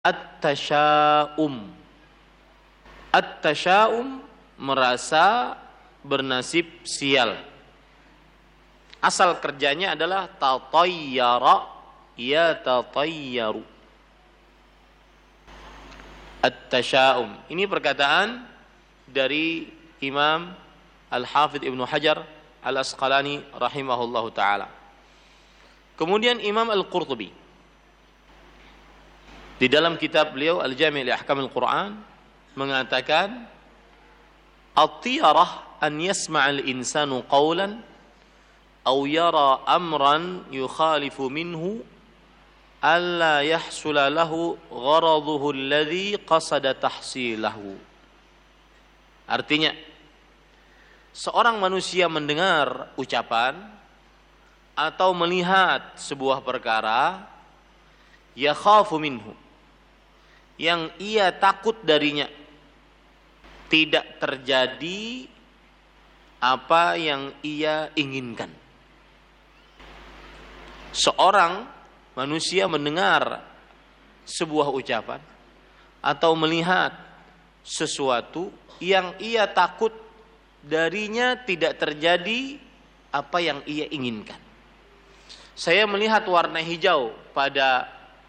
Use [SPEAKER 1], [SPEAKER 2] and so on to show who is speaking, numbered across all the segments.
[SPEAKER 1] at-tasya'um. At-tasya'um merasa bernasib sial. Asal kerjanya adalah tatayyara yatatayyaru. At-tasya'um. Ini perkataan dari Imam Al-Hafidh Ibnu Hajar Al-Asqalani rahimahullahu ta'ala. Kemudian Imam Al-Qurtubi di dalam kitab beliau Al-Jami' li Ahkamil Quran mengatakan at-tiyarah an yasma'al insanu qawlan aw yara amran yukhalifu minhu alla yahsula lahu gharaduhu alladhi qasada tahsilahu. Artinya, seorang manusia mendengar ucapan atau melihat sebuah perkara yakhafu minhu, yang ia takut darinya tidak terjadi apa yang ia inginkan. Seorang manusia mendengar sebuah ucapan atau melihat sesuatu yang ia takut darinya tidak terjadi apa yang ia inginkan. Saya melihat warna hijau pada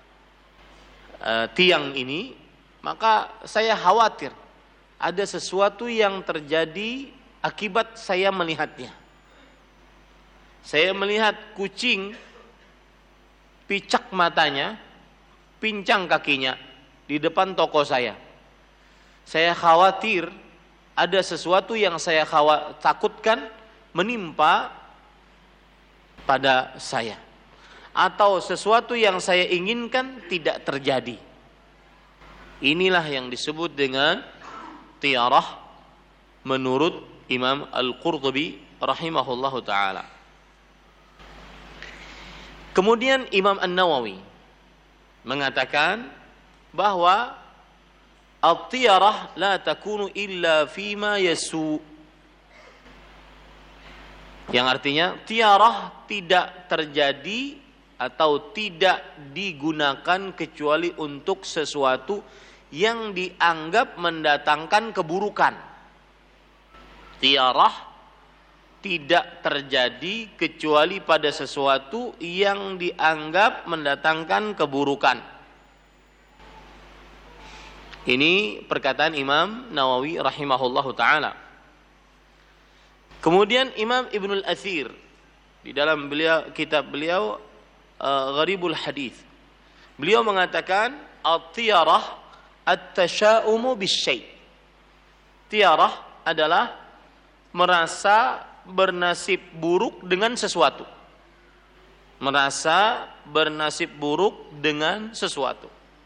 [SPEAKER 1] tiang ini, maka saya khawatir ada sesuatu yang terjadi akibat saya melihatnya. Saya melihat kucing picak matanya, pincang kakinya di depan toko saya. Saya khawatir ada sesuatu yang saya takutkan menimpa pada saya, atau sesuatu yang saya inginkan tidak terjadi. Inilah yang disebut dengan tiyarah menurut Imam Al-Qurtubi rahimahullahu ta'ala. Kemudian Imam An-Nawawi mengatakan bahwa at-tiyarah la takunu illa fima yasu, yang artinya tiyarah tidak terjadi atau tidak digunakan kecuali untuk sesuatu yang dianggap mendatangkan keburukan. Tiyarah tidak terjadi kecuali pada sesuatu yang dianggap mendatangkan keburukan. Ini perkataan Imam Nawawi rahimahullahu ta'ala. Kemudian Imam Ibnul Athir di dalam kitab beliau Gharibul Hadith, beliau mengatakan at-tiyarah at-tasya'umu bisyai'. Tiyarah adalah merasa bernasib buruk dengan sesuatu. Merasa bernasib buruk dengan sesuatu.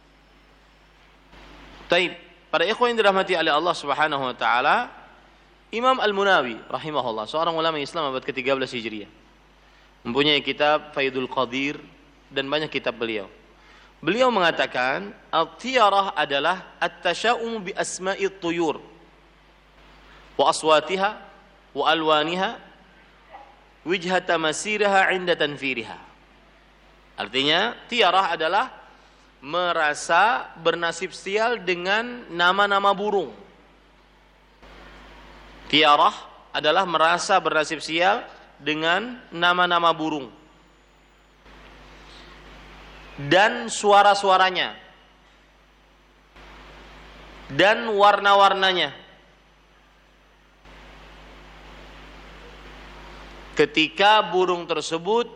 [SPEAKER 1] Taib, para ikhwan yang dirahmati oleh Allah Subhanahu wa taala, Imam Al-Munawi rahimahullah, seorang ulama Islam abad ke-13 Hijriah, mempunyai kitab Faidul Qadir dan banyak kitab beliau. Beliau mengatakan at-tiyarah adalah at-tasya'um bi asma'it tuyur wa aswatiha wa alwaniha wijhata masiraha 'inda tanfiriha. Artinya tiyarah adalah merasa bernasib sial dengan nama-nama burung. Tiyarah adalah merasa bernasib sial dengan nama-nama burung dan suara-suaranya dan warna-warnanya. Ketika burung tersebut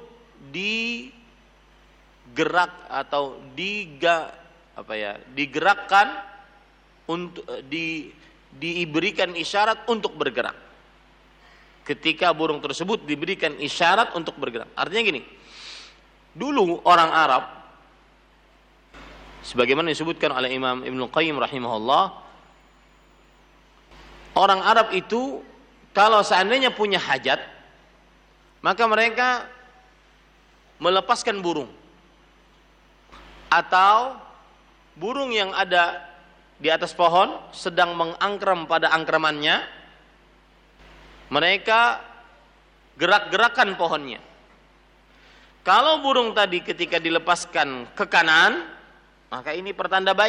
[SPEAKER 1] digerakkan untuk diberikan isyarat untuk bergerak. Ketika burung tersebut diberikan isyarat untuk bergerak. Artinya gini, dulu orang Arab, sebagaimana disebutkan oleh Imam Ibnu Qayyim rahimahullah, orang Arab itu kalau seandainya punya hajat, maka mereka melepaskan burung, atau burung yang ada di atas pohon sedang mengangkrem pada angkremannya, mereka gerak-gerakan pohonnya. Kalau burung tadi ketika dilepaskan ke kanan, Maka ini pertanda baik